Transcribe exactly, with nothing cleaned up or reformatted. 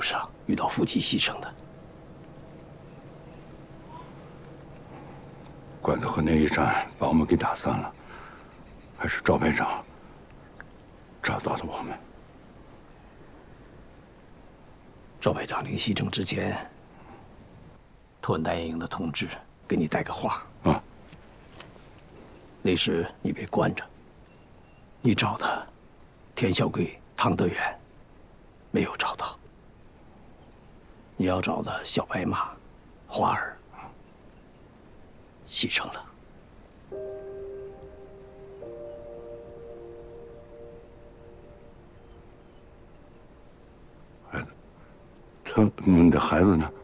上遇到夫妻牺牲的。 管子河那一战把我们给打散了，还是赵排长找到了我们。 赵排长临牺牲之前，托南营的同志给你带个话。 啊。 那时你被关着，你找的田孝贵、汤德远没有找到，你要找的小白马、花儿牺牲了。 孩子，他们的孩子呢？